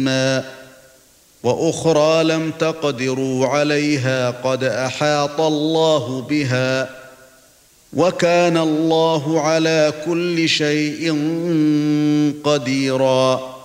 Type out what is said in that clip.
حكيما وأخرى لم تقدروا عليها قد أحاط الله بها وكان الله على كل شيء قديرا